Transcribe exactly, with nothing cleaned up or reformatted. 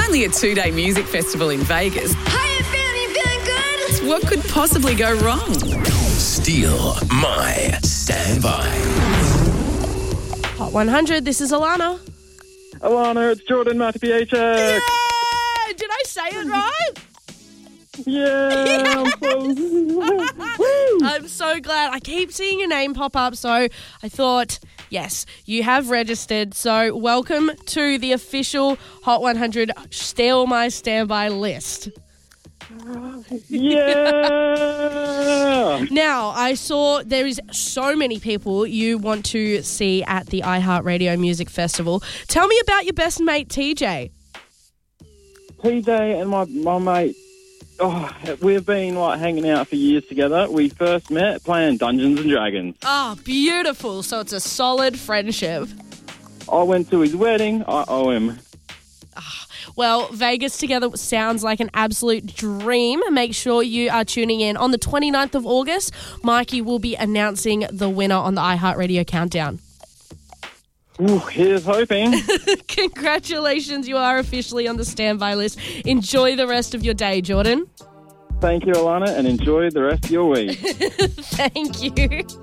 only a two-day music festival in Vegas. Hiya, fam, you feeling good? What could possibly go wrong? Steal My Standby. Hot one hundred, this is Alana. Alana, it's Jordan Matapiachak. Yeah! Did I say it right? Yeah. I'm so... I'm so glad. I keep seeing your name pop up, so I thought, yes, you have registered. So welcome to the official Hot one hundred Steal My Standby list. Yeah. Now, I saw there is so many people you want to see at the iHeartRadio Music Festival. Tell me about your best mate, T J. P J and my, my mate, oh, we've been like hanging out for years together. We first met playing Dungeons and Dragons. Oh, beautiful. So it's a solid friendship. I went to his wedding. I owe him. Well, Vegas together sounds like an absolute dream. Make sure you are tuning in. On the twenty-ninth of August, Mikey will be announcing the winner on the iHeartRadio Countdown. Ooh, here's hoping. Congratulations, you are officially on the standby list. Enjoy the rest of your day, Jordan. Thank you, Alana, and enjoy the rest of your week. Thank you.